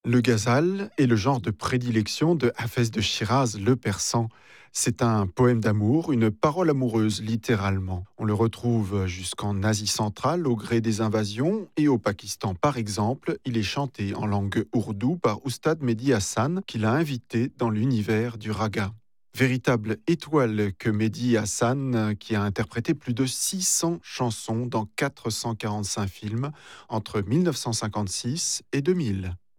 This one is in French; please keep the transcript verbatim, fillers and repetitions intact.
Le ghazal est le genre de prédilection de Hafez de Shiraz, le persan. C'est un poème d'amour, une parole amoureuse littéralement. On le retrouve jusqu'en Asie centrale au gré des invasions et au Pakistan par exemple. Il est chanté en langue ourdou par Oustad Mehdi Hassan qui l'a invité dans l'univers du raga. Véritable étoile que Mehdi Hassan, euh, qui a interprété plus de six cents chansons dans quatre cent quarante-cinq films entre mille neuf cent cinquante-six et deux mille.